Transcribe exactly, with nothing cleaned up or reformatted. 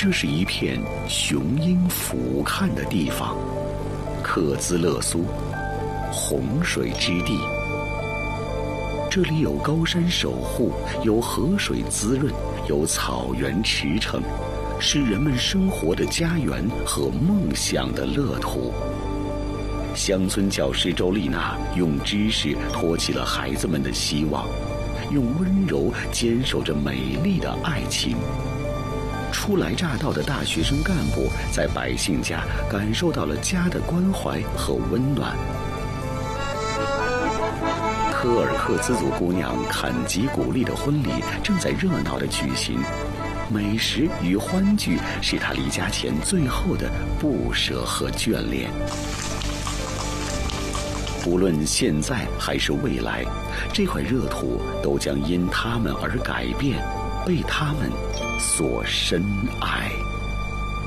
这是一片雄鹰俯瞰的地方，克孜勒苏，洪水之地。这里有高山守护，有河水滋润，有草原驰骋，是人们生活的家园和梦想的乐土。乡村教师周丽娜用知识托起了孩子们的希望，用温柔坚守着美丽的爱情。初来乍到的大学生干部在百姓家感受到了家的关怀和温暖。柯尔克孜族姑娘坎吉古丽的婚礼正在热闹地举行，美食与欢聚是她离家前最后的不舍和眷恋。无论现在还是未来，这块热土都将因他们而改变，被他们所深爱。